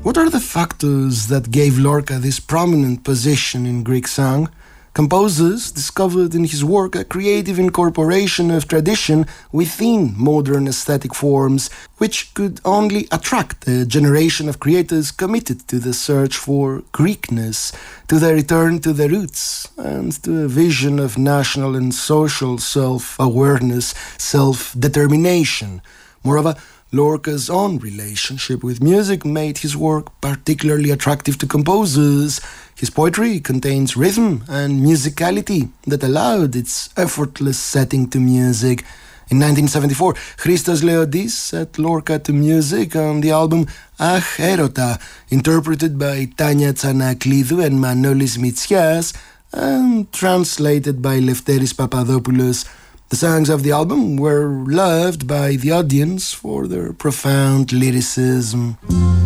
What are the factors that gave Lorca this prominent position in Greek song? Composers discovered in his work a creative incorporation of tradition within modern aesthetic forms, which could only attract a generation of creators committed to the search for Greekness, to the return to the roots, and to a vision of national and social self-awareness, self-determination. Moreover, Lorca's own relationship with music made his work particularly attractive to composers. His poetry contains rhythm and musicality that allowed its effortless setting to music. In 1974, Christos Leodis set Lorca to music on the album Ach Erota, interpreted by Tania Tsanaklidou and Manolis Mitsias, and translated by Lefteris Papadopoulos. The songs of the album were loved by the audience for their profound lyricism.